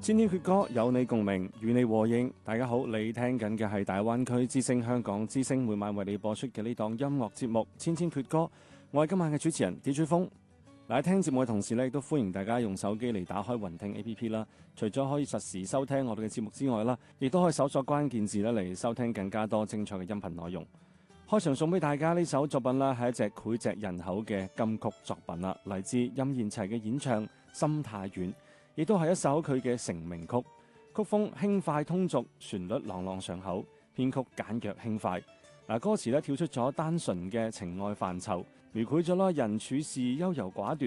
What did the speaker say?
千千闕歌有你共鳴，與你和應。大家好，你聽緊嘅係大灣區之聲香港之聲每晚為你播出嘅呢檔音樂節目《千千闕歌》。我係今晚嘅主持人 DJ 風。喺聽節目嘅同時亦都歡迎大家用手機嚟打開雲聽 APP 啦。除咗可以實時收聽我哋嘅節目之外啦，亦都可以搜索關鍵字嚟收聽更加多精彩嘅音頻內容。開場送俾大家呢首作品啦，係一隻膾炙人口嘅金曲作品啦，嚟自任賢齊嘅演唱《心太遠》，亦都係一首佢嘅成名曲。曲風輕快通俗，旋律朗朗上口，編曲簡約輕快。歌詞跳出咗單純嘅情愛範疇，描繪咗人處事優柔寡斷，